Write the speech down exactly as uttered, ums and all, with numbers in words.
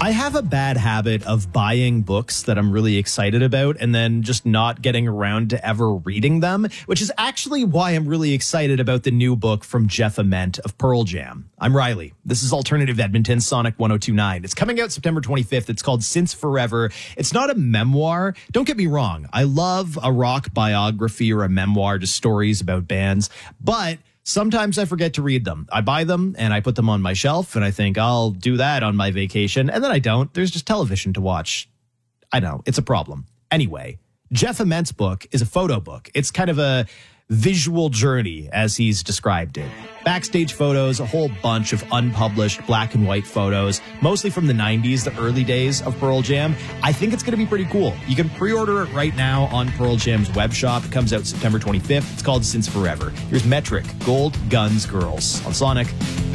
I have a bad habit of buying books that I'm really excited about and then just not getting around to ever reading them, which is actually why I'm really excited about the new book from Jeff Ament of Pearl Jam. I'm Riley. This is Alternative Edmonton, Sonic one oh two point nine. It's coming out September twenty-fifth. It's called Since Forever. It's not a memoir. Don't get me wrong. I love a rock biography or a memoir, just stories about bands, but sometimes I forget to read them. I buy them and I put them on my shelf and I think I'll do that on my vacation. And then I don't. There's just television to watch. I know. It's a problem. Anyway, Jeff Ament's book is a photo book. It's kind of a visual journey, as he's described it. Backstage photos, a whole bunch of unpublished black and white photos, mostly from the nineties, the early days of Pearl Jam. I think it's going to be pretty cool. You can pre-order it right now on Pearl Jam's web shop. It comes out September twenty-fifth. It's called Since Forever. Here's Metric, Gold, Guns, Girls on Sonic.